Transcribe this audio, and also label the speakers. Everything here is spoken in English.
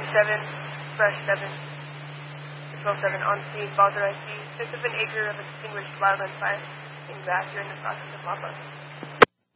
Speaker 1: 7/7 to 12/7 on scene. Authorized use 6 of an acre of extinguished wildland fire in grass during the process of mop-up.